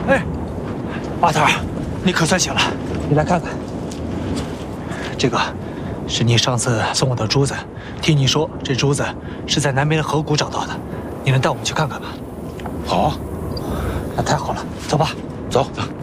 哎，阿特，你可算醒了，你来看看。这个是你上次送我的珠子，听你说这珠子是在南边的河谷找到的，你能带我们去看看吗？ 好啊， 那太好了，走吧， 走走。